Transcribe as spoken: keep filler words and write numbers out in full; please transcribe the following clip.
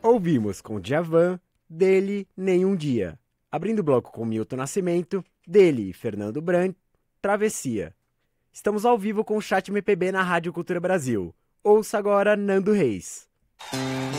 Ouvimos com Djavan, Dele, Nenhum Dia. Abrindo o bloco com Milton Nascimento, Dele e Fernando Brant, Travessia. Estamos ao vivo com o Chat M P B na Rádio Cultura Brasil. Ouça agora Nando Reis.